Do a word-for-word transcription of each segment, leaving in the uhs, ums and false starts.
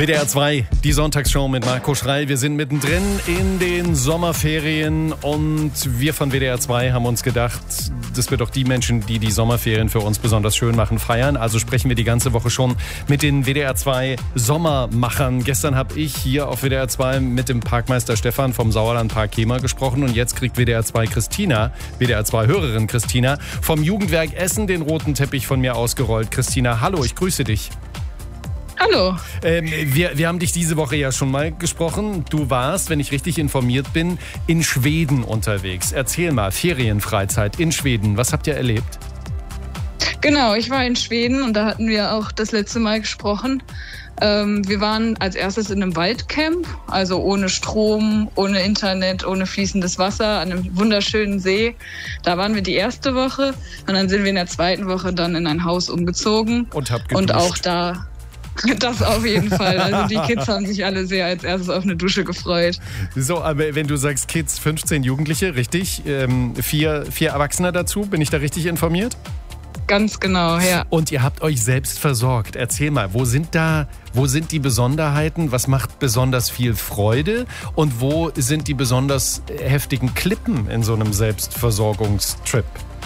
W D R zwei, die Sonntagsshow mit Marco Schreil. Wir sind mittendrin in den Sommerferien und wir von W D R zwei haben uns gedacht, dass wir doch die Menschen, die die Sommerferien für uns besonders schön machen, feiern. Also sprechen wir die ganze Woche schon mit den W D R zwei Sommermachern. Gestern habe ich hier auf W D R zwei mit dem Parkmeister Stefan vom Sauerlandpark Kemer gesprochen und jetzt kriegt W D R zwei Christina, W D R zwei Hörerin Christina, vom Jugendwerk Essen den roten Teppich von mir ausgerollt. Christina, hallo, ich grüße dich. Hallo. Ähm, wir, wir haben dich diese Woche ja schon mal gesprochen. Du warst, wenn ich richtig informiert bin, in Schweden unterwegs. Erzähl mal, Ferienfreizeit in Schweden. Was habt ihr erlebt? Genau, ich war in Schweden und da hatten wir auch das letzte Mal gesprochen. Ähm, wir waren als erstes in einem Waldcamp, also ohne Strom, ohne Internet, ohne fließendes Wasser, an einem wunderschönen See. Da waren wir die erste Woche und dann sind wir in der zweiten Woche dann in ein Haus umgezogen. Und habt geduscht. Und auch da... Das auf jeden Fall. Also die Kids haben sich alle sehr als erstes auf eine Dusche gefreut. So, aber wenn du sagst Kids, fünfzehn Jugendliche, richtig? Ähm, vier, vier Erwachsene dazu, bin ich da richtig informiert? Ganz genau, ja. Und ihr habt euch selbst versorgt. Erzähl mal, wo sind da, wo sind die Besonderheiten? Was macht besonders viel Freude? Und wo sind die besonders heftigen Klippen in so einem Selbstversorgungstrip?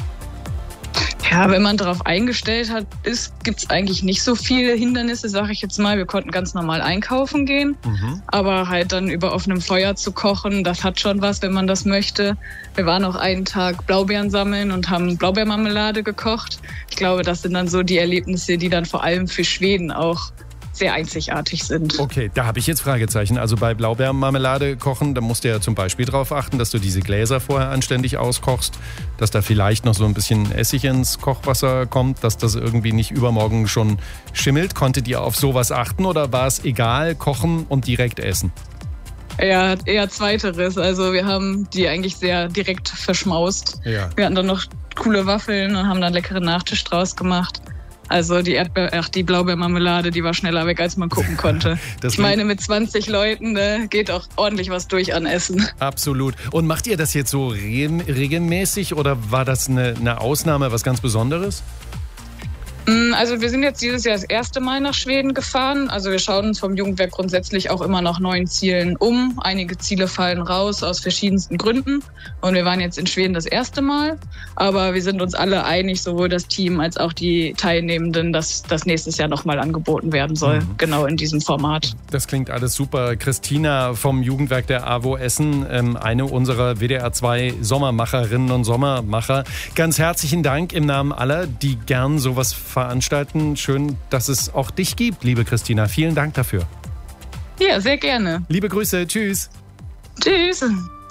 Ja, wenn man darauf eingestellt hat, ist, gibt es eigentlich nicht so viele Hindernisse, sage ich jetzt mal. Wir konnten ganz normal einkaufen gehen, mhm. aber halt dann über offenem Feuer zu kochen, das hat schon was, wenn man das möchte. Wir waren auch einen Tag Blaubeeren sammeln und haben Blaubeermarmelade gekocht. Ich glaube, das sind dann so die Erlebnisse, die dann vor allem für Schweden auch sehr einzigartig sind. Okay, da habe ich jetzt Fragezeichen. Also bei Blaubeermarmelade kochen, da musst du ja zum Beispiel darauf achten, dass du diese Gläser vorher anständig auskochst, dass da vielleicht noch so ein bisschen Essig ins Kochwasser kommt, dass das irgendwie nicht übermorgen schon schimmelt. Konntet ihr auf sowas achten oder war es egal, kochen und direkt essen? Ja, eher zweiteres. Also wir haben die eigentlich sehr direkt verschmaust. Ja. Wir hatten dann noch coole Waffeln und haben dann leckeren Nachtisch draus gemacht. Also die Erdbeer, ach, die Blaubeermarmelade, die war schneller weg, als man gucken konnte. Ich meine, mit zwanzig Leuten ne, geht auch ordentlich was durch an Essen. Absolut. Und macht ihr das jetzt so re- regelmäßig oder war das eine, eine Ausnahme, was ganz Besonderes? Also wir sind jetzt dieses Jahr das erste Mal nach Schweden gefahren. Also wir schauen uns vom Jugendwerk grundsätzlich auch immer nach neuen Zielen um. Einige Ziele fallen raus aus verschiedensten Gründen. Und wir waren jetzt in Schweden das erste Mal. Aber wir sind uns alle einig, sowohl das Team als auch die Teilnehmenden, dass das nächstes Jahr nochmal angeboten werden soll. Mhm. Genau in diesem Format. Das klingt alles super. Christina vom Jugendwerk der A W O Essen, eine unserer W D R zwei Sommermacherinnen und Sommermacher. Ganz herzlichen Dank im Namen aller, die gern sowas veranstalten. Schön, dass es auch dich gibt, liebe Christina. Vielen Dank dafür. Ja, sehr gerne. Liebe Grüße. Tschüss. Tschüss.